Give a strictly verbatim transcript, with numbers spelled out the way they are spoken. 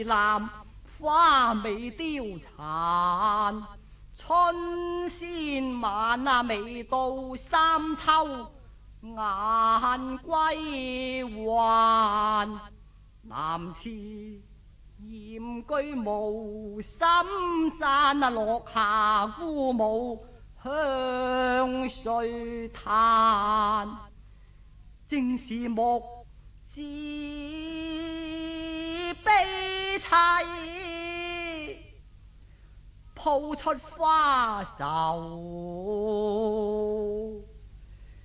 南花未凋殘，春先晚啊未到三秋雁歸還。南池嚴居無心讚啊，落霞孤舞向誰彈？正是木子悲凄，鋪出花愁。